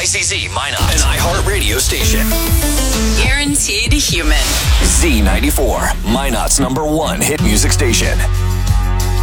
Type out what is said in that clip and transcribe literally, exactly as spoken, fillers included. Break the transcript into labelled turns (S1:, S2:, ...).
S1: I C Z Minot, an iHeart radio station.
S2: Guaranteed human.
S1: Z ninety-four, Minot's number one hit music station.